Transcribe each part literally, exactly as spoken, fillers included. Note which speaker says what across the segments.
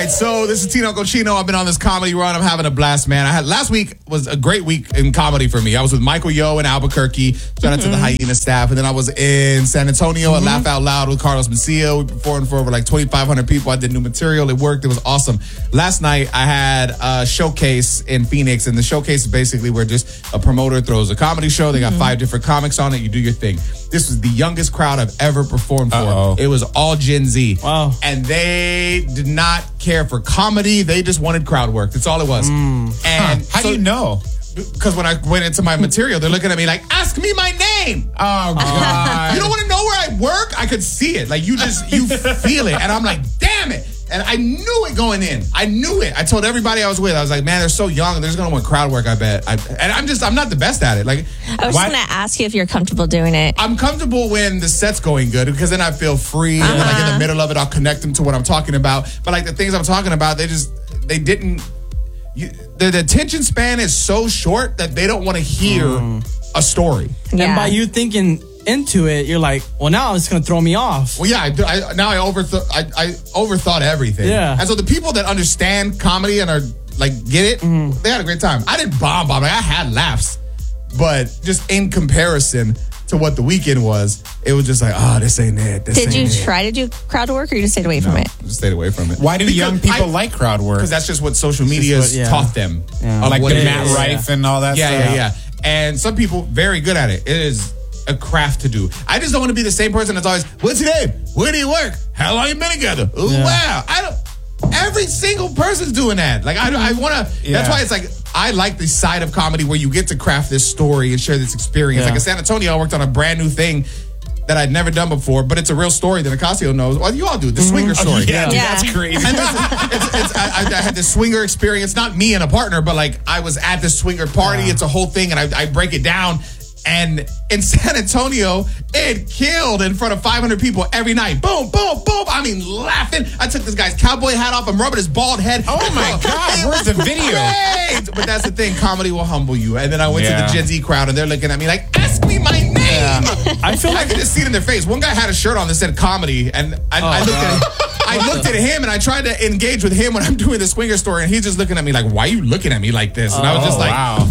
Speaker 1: right, so this is Tino Cochino. I've been on this comedy run. I'm having a blast, man. I had last week was a great week in comedy for me. I was with Michael Yo in Albuquerque. Shout out mm-hmm. to the Hyena staff. And then I was in San Antonio mm-hmm. at Laugh Out Loud with Carlos Mencia. We performed for over like twenty-five hundred people. I did new material. It worked. It was awesome. Last night, I had a showcase in Phoenix. And the showcase is basically where just a promoter throws a comedy show. They got mm-hmm. five different comics on it. You do your thing. This was the youngest crowd I've ever performed for. Uh-oh. It was all Gen Z.
Speaker 2: Wow.
Speaker 1: And they did not care for comedy. They just wanted crowd work. That's all it was.
Speaker 2: Mm.
Speaker 1: And
Speaker 3: huh. How
Speaker 1: so,
Speaker 3: do you know?
Speaker 1: Because when I went into my material, they're looking at me like, ask me my name.
Speaker 3: Oh, God.
Speaker 1: You don't want to know where I work? I could see it. Like, you just, you feel it. And I'm like, damn it. And I knew it going in. I knew it. I told everybody I was with. I was like, man, they're so young. They're just going to want crowd work, I bet. I, and I'm just, I'm not the best at it. Like,
Speaker 4: I was going to ask you if you're comfortable doing it.
Speaker 1: I'm comfortable when the set's going good because then I feel free. Uh-huh. And then, like, in the middle of it, I'll connect them to what I'm talking about. But, like, the things I'm talking about, they just, they didn't, you, the, the attention span is so short that they don't want to hear mm. a story.
Speaker 2: Yeah. And by you thinking into it, you're like, well, now it's going to throw me off.
Speaker 1: Well, yeah, I, I, now I, overth- I, I overthought everything.
Speaker 2: Yeah.
Speaker 1: And so the people that understand comedy and are like, get it, mm. they had a great time. I didn't bomb bomb. Like, I had laughs. But just in comparison to what the weekend was, it was just like, oh, this ain't it. This
Speaker 4: Did
Speaker 1: ain't
Speaker 4: you
Speaker 1: it.
Speaker 4: try to do crowd work or you just stayed away
Speaker 1: no,
Speaker 4: from it?
Speaker 1: Just stayed away from it.
Speaker 3: Why do
Speaker 1: because
Speaker 3: young people
Speaker 1: I,
Speaker 3: like crowd work?
Speaker 1: Because that's just what social media has yeah. taught them.
Speaker 3: Yeah. Like the Matt is. Rife yeah. and all that
Speaker 1: yeah,
Speaker 3: stuff.
Speaker 1: Yeah, yeah, yeah. And some people, very good at it. It is a craft to do. I just don't want to be the same person that's always, what's your name? Where do you work? How long you been together? Ooh, yeah. wow. I don't, every single person's doing that. Like, I, I want to, yeah. that's why it's like, I like the side of comedy where you get to craft this story and share this experience. Yeah. Like in San Antonio, I worked on a brand new thing that I'd never done before, but it's a real story that Ocasio knows. Well, you all do, the swinger
Speaker 3: mm-hmm.
Speaker 1: story.
Speaker 3: Oh, yeah, dude, yeah, that's crazy.
Speaker 1: And it's, it's, it's, I, I had this swinger experience, not me and a partner, but like I was at this swinger party. Yeah. It's a whole thing, and I, I break it down. And in San Antonio, it killed in front of five hundred people every night. Boom, boom, boom. I mean, laughing. I took this guy's cowboy hat off. I'm rubbing his bald head.
Speaker 3: Oh, my God. Where's the video?
Speaker 1: Great. But that's the thing. Comedy will humble you. And then I went yeah. to the Gen Z crowd, and they're looking at me like, ask me my name. Yeah. I feel like I could just see it in their face. One guy had a shirt on that said comedy, and I, oh, I looked at him. I looked at him, and I tried to engage with him when I'm doing the swinger story, and he's just looking at me like, why are you looking at me like this? And I was just like,
Speaker 3: wow.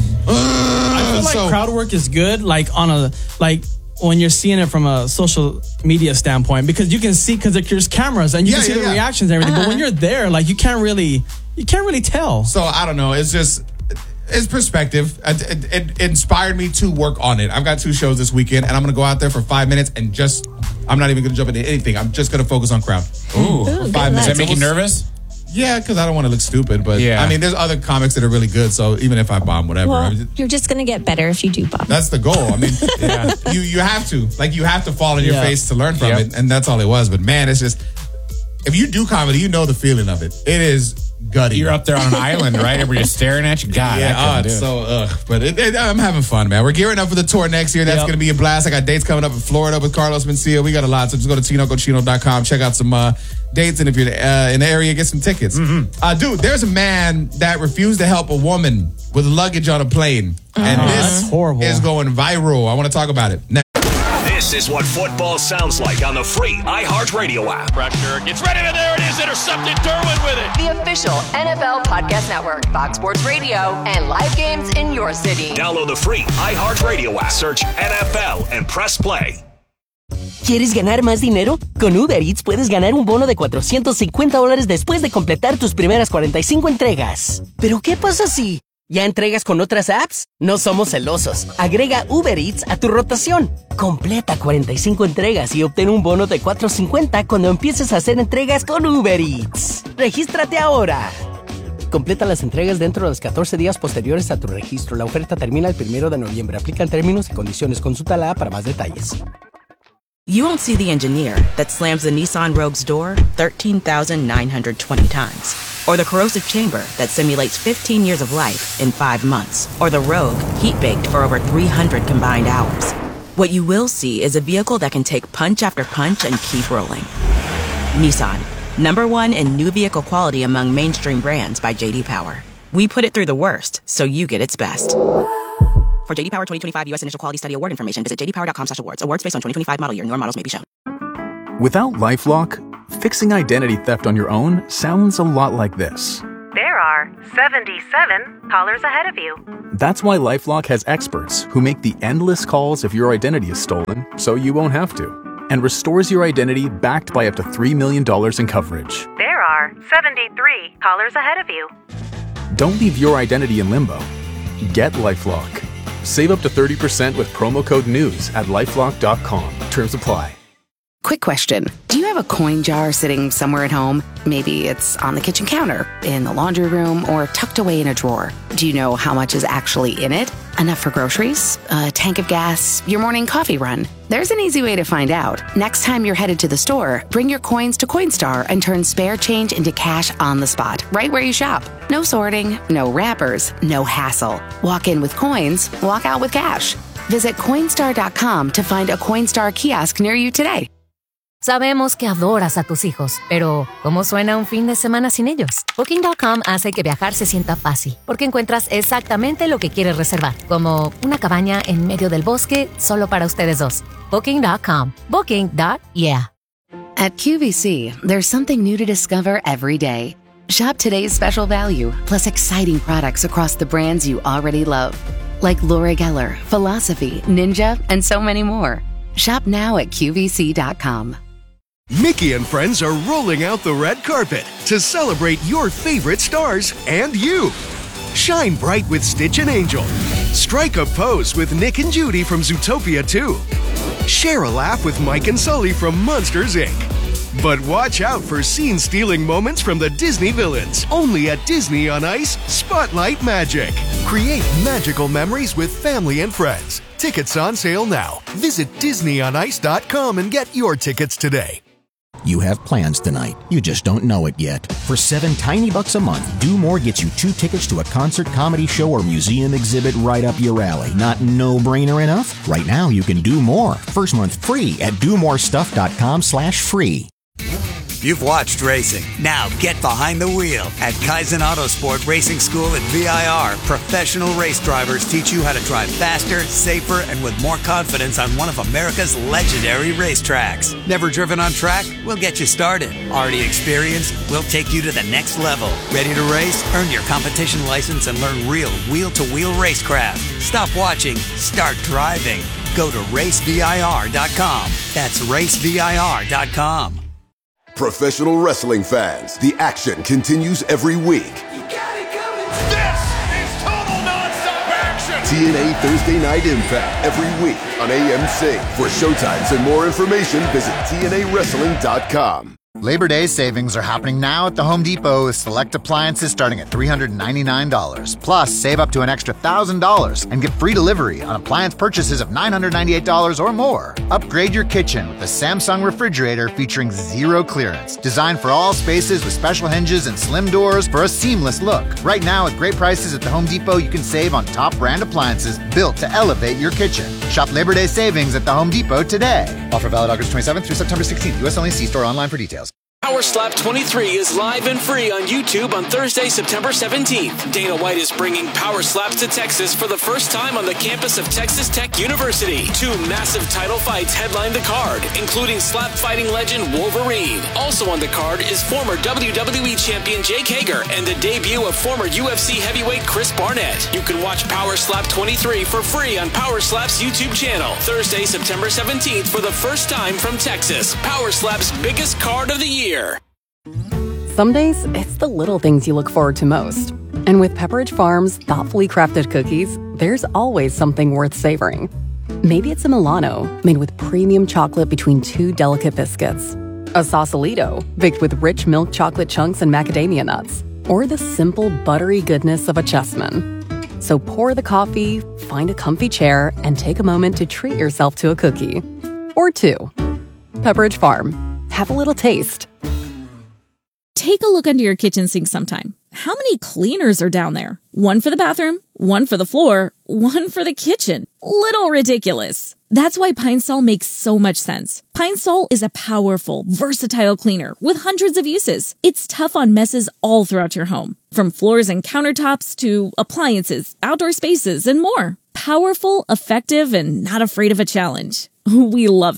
Speaker 2: I feel like so, crowd work is good, like on a like when you're seeing it from a social media standpoint, because you can see because there's cameras and you yeah, can see yeah, the yeah. reactions and everything. Uh-huh. But when you're there, like you can't really, you can't really tell.
Speaker 1: So I don't know. It's just it's perspective. It, it, it inspired me to work on it. I've got two shows this weekend, and I'm going to go out there for five minutes and just. I'm not even going to jump into anything. I'm just going to focus on crowd.
Speaker 3: Ooh, Ooh for five minutes. Does that make you nervous?
Speaker 1: Yeah, because I don't want to look stupid, but yeah. I mean, there's other comics that are really good, so even if I bomb, whatever.
Speaker 4: Well,
Speaker 1: just,
Speaker 4: you're just going to get better if you do bomb.
Speaker 1: That's the goal. I mean, yeah. you you have to. Like, you have to fall in your yeah. face to learn from
Speaker 3: yep.
Speaker 1: it, and that's all it was. But man, it's just, if you do comedy, you know the feeling of it. It is gutty.
Speaker 3: You're up there on an island, right? Everybody's staring at you. God,
Speaker 1: yeah,
Speaker 3: I
Speaker 1: oh, it's so, ugh. But it, it, I'm having fun, man. We're gearing up for the tour next year. That's yep. going to be a blast. I got dates coming up in Florida with Carlos Mencia. We got a lot, so just go to tino cochino dot com. Check out some uh, dates, and if you're uh, in the area, get some tickets. Mm-hmm. Uh, dude, there's a man that refused to help a woman with luggage on a plane. Uh-huh. And this
Speaker 2: That's horrible.
Speaker 1: is going viral. I want to talk about it now.
Speaker 5: This is what football sounds like on the free iHeartRadio app.
Speaker 6: Pressure gets ready, and there it is. Intercepted. Derwin with it.
Speaker 7: The official N F L Podcast Network, Fox Sports Radio, and live games in your city.
Speaker 5: Download the free iHeartRadio app. Search N F L and press play.
Speaker 8: ¿Quieres ganar más dinero? Con Uber Eats puedes ganar un bono de cuatrocientos cincuenta dólares después de completar tus primeras cuarenta y cinco entregas. ¿Pero qué pasa si ya entregas con otras apps? No somos celosos. Agrega Uber Eats a tu rotación. Completa cuarenta y cinco entregas y obtén un bono de cuatrocientos cincuenta cuando empieces a hacer entregas con Uber Eats. ¡Regístrate ahora! Completa las entregas dentro de los catorce días posteriores a tu registro. La oferta termina el primero de noviembre. Aplican términos y condiciones. Consulta la app para más detalles.
Speaker 9: You won't see the engineer that slams the Nissan Rogue's door thirteen thousand nine hundred twenty times. Or the corrosive chamber that simulates fifteen years of life in five months. Or the Rogue heat-baked for over three hundred combined hours. What you will see is a vehicle that can take punch after punch and keep rolling. Nissan, number one in new vehicle quality among mainstream brands by J D Power. We put it through the worst, so you get its best. For J D Power twenty twenty-five U S Initial Quality Study Award information, visit j d power dot com slash awards. Awards based on twenty twenty-five model year. Newer models may be shown.
Speaker 10: Without LifeLock, Fixing identity theft on your own sounds a lot like this.
Speaker 9: There are seventy-seven callers ahead of you.
Speaker 10: That's why LifeLock has experts who make the endless calls if your identity is stolen so you won't have to, and restores your identity backed by up to three million dollars in coverage.
Speaker 9: There are seventy-three callers ahead of you.
Speaker 10: Don't leave your identity in limbo. Get LifeLock. Save up to thirty percent with promo code NEWS at lifelock dot com. Terms apply.
Speaker 11: Quick question. Do you have a coin jar sitting somewhere at home? Maybe it's on the kitchen counter, in the laundry room, or tucked away in a drawer. Do you know how much is actually in it? Enough for groceries? A tank of gas? Your morning coffee run? There's an easy way to find out. Next time you're headed to the store, bring your coins to Coinstar and turn spare change into cash on the spot, right where you shop. No sorting, no wrappers, no hassle. Walk in with coins, walk out with cash. Visit Coinstar dot com to find a Coinstar kiosk near you today.
Speaker 12: Sabemos que adoras a tus hijos, pero ¿cómo suena un fin de semana sin ellos? Booking punto com hace que viajar se sienta fácil, porque encuentras exactamente lo que quieres reservar, como una cabaña en medio del bosque solo para ustedes dos. Booking punto com. Booking. Yeah.
Speaker 11: At Q V C, there's something new to discover every day. Shop today's special value, plus exciting products across the brands you already love, like Laura Geller, Philosophy, Ninja, and so many more. Shop now at Q V C dot com.
Speaker 13: Mickey and friends are rolling out the red carpet to celebrate your favorite stars and you. Shine bright with Stitch and Angel. Strike a pose with Nick and Judy from Zootopia two. Share a laugh with Mike and Sully from Monsters, Incorporated. But watch out for scene-stealing moments from the Disney villains. Only at Disney on Ice, Spotlight Magic. Create magical memories with family and friends. Tickets on sale now. Visit Disney on Ice dot com and get your tickets today.
Speaker 14: You have plans tonight. You just don't know it yet. For seven tiny bucks a month, Do More gets you two tickets to a concert, comedy show, or museum exhibit right up your alley. Not no-brainer enough? Right now, you can do more. First month free at do more stuff dot com slash free.
Speaker 15: You've watched racing. Now get behind the wheel. At Kaizen Autosport Racing School at V I R, professional race drivers teach you how to drive faster, safer, and with more confidence on one of America's legendary racetracks. Never driven on track? We'll get you started. Already experienced? We'll take you to the next level. Ready to race? Earn your competition license and learn real wheel-to-wheel racecraft. Stop watching. Start driving. Go to race V I R dot com. That's race V I R dot com.
Speaker 16: Professional wrestling fans, the action continues every week.
Speaker 6: You got it coming. This is total nonstop action.
Speaker 16: T N A Thursday Night Impact every week on A M C. For showtimes and more information, visit T N A wrestling dot com.
Speaker 17: Labor Day savings are happening now at the Home Depot with select appliances starting at three hundred ninety-nine dollars. Plus, save up to an extra one thousand dollars and get free delivery on appliance purchases of nine hundred ninety-eight dollars or more. Upgrade your kitchen with a Samsung refrigerator featuring zero clearance. Designed for all spaces with special hinges and slim doors for a seamless look. Right now, at great prices at the Home Depot, you can save on top brand appliances built to elevate your kitchen. Shop Labor Day savings at the Home Depot today. Offer valid August twenty-seventh through September sixteenth. U S only. See store online for details.
Speaker 18: Power Slap twenty-three is live and free on YouTube on Thursday, September seventeenth. Dana White is bringing Power Slaps to Texas for the first time on the campus of Texas Tech University. Two massive title fights headline the card, including slap fighting legend Wolverine. Also on the card is former W W E champion Jake Hager and the debut of former U F C heavyweight Chris Barnett. You can watch Power Slap twenty-three for free on Power Slap's YouTube channel. Thursday, September seventeenth for the first time from Texas. Power Slap's biggest card of the year.
Speaker 19: Some days, it's the little things you look forward to most. And with Pepperidge Farm's thoughtfully crafted cookies, there's always something worth savoring. Maybe it's a Milano, made with premium chocolate between two delicate biscuits. A Sausalito, baked with rich milk chocolate chunks and macadamia nuts. Or the simple, buttery goodness of a Chessman. So pour the coffee, find a comfy chair, and take a moment to treat yourself to a cookie. Or two. Pepperidge Farm. Have a little taste.
Speaker 20: Take a look under your kitchen sink sometime. How many cleaners are down there? One for the bathroom, one for the floor, one for the kitchen. Little ridiculous. That's why Pine Sol makes so much sense. Pine Sol is a powerful, versatile cleaner with hundreds of uses. It's tough on messes all throughout your home, from floors and countertops to appliances, outdoor spaces, and more. Powerful, effective, and not afraid of a challenge. We love that.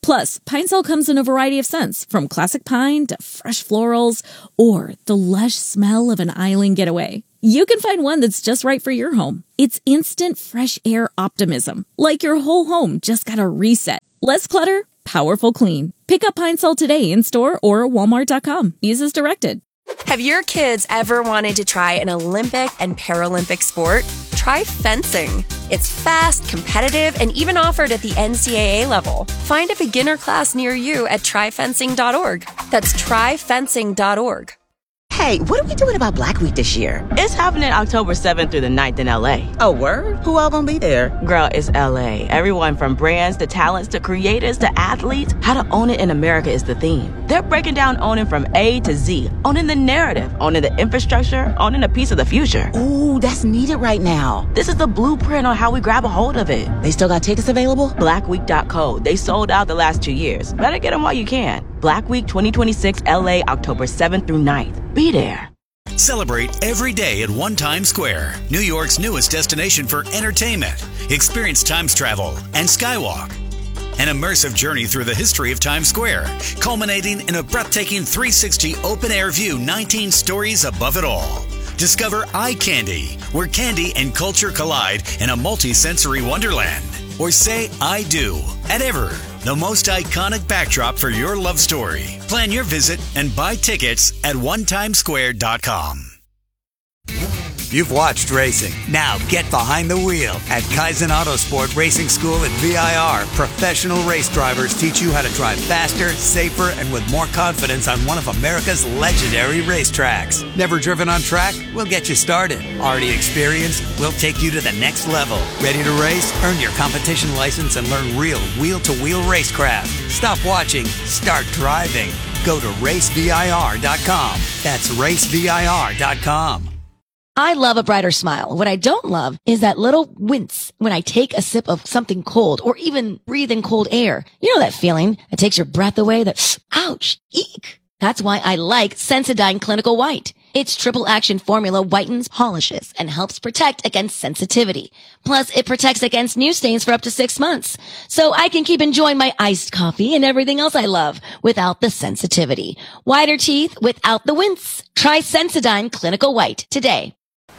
Speaker 20: Plus, Pine-Sol comes in a variety of scents, from classic pine to fresh florals or the lush smell of an island getaway. You can find one that's just right for your home. It's instant fresh air optimism, like your whole home just got a reset. Less clutter, powerful clean. Pick up Pine-Sol today in-store or walmart dot com. Use as directed.
Speaker 7: Have your kids ever wanted to try an Olympic and Paralympic sport? Try fencing. It's fast, competitive, and even offered at the N C double A level. Find a beginner class near you at try fencing dot org. That's try fencing dot org.
Speaker 9: Hey, what are we doing about Black Week this year?
Speaker 21: It's happening October seventh through the ninth in L A.
Speaker 9: Oh, word? Who all gonna be there?
Speaker 21: Girl, it's L A. Everyone from brands to talents to creators to athletes. How to own it in America is the theme. They're breaking down owning from A to Z. Owning the narrative, owning the infrastructure, owning a piece of the future.
Speaker 9: Ooh, that's needed right now.
Speaker 21: This is the blueprint on how we grab a hold of it.
Speaker 9: They still got tickets available?
Speaker 21: black week dot co. They sold out the last two years. Better get them while you can. Black Week twenty twenty-six L A, October seventh through ninth. Be there.
Speaker 22: Celebrate every day at One Times Square, New York's newest destination for entertainment. Experience Times travel and Skywalk. An immersive journey through the history of Times Square, culminating in a breathtaking three sixty open-air view, nineteen stories above it all. Discover Eye Candy, where candy and culture collide in a multi-sensory wonderland. Or say I do at Ever, the most iconic backdrop for your love story. Plan your visit and buy tickets at one times square dot com.
Speaker 15: You've watched racing. Now get behind the wheel. At Kaizen Autosport Racing School at V I R, professional race drivers teach you how to drive faster, safer, and with more confidence on one of America's legendary racetracks. Never driven on track? We'll get you started. Already experienced? We'll take you to the next level. Ready to race? Earn your competition license and learn real wheel-to-wheel racecraft. Stop watching. Start driving. Go to race V I R dot com. That's race V I R dot com.
Speaker 23: I love a brighter smile. What I don't love is that little wince when I take a sip of something cold or even breathe in cold air. You know that feeling that takes your breath away, that ouch, eek. That's why I like Sensodyne Clinical White. Its triple action formula whitens, polishes, and helps protect against sensitivity. Plus, it protects against new stains for up to six months. So I can keep enjoying my iced coffee and everything else I love without the sensitivity. Whiter teeth without the wince. Try Sensodyne Clinical White today.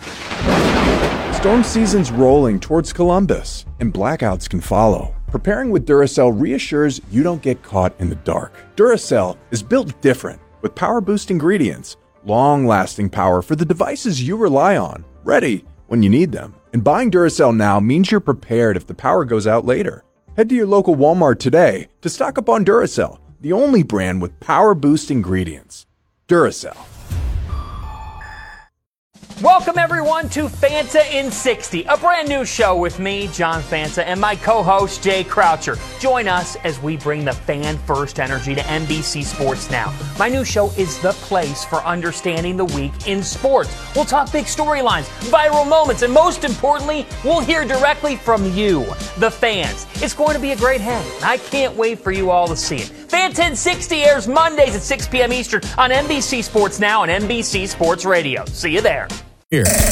Speaker 24: Storm season's rolling towards Columbus, and blackouts can follow. Preparing with Duracell reassures you don't get caught in the dark. Duracell is built different, with power-boost ingredients, long-lasting power for the devices you rely on, ready when you need them. And buying Duracell now means you're prepared if the power goes out later. Head to your local Walmart today to stock up on Duracell, the only brand with power-boost ingredients. Duracell.
Speaker 25: Welcome, everyone, to Fanta in sixty, a brand new show with me, John Fanta, and my co-host, Jay Croucher. Join us as we bring the fan-first energy to N B C Sports Now. My new show is the place for understanding the week in sports. We'll talk big storylines, viral moments, and most importantly, we'll hear directly from you, the fans. It's going to be a great hang, and I can't wait for you all to see it. Fanta in sixty airs Mondays at six p.m. Eastern on N B C Sports Now and N B C Sports Radio. See you there.
Speaker 1: Here.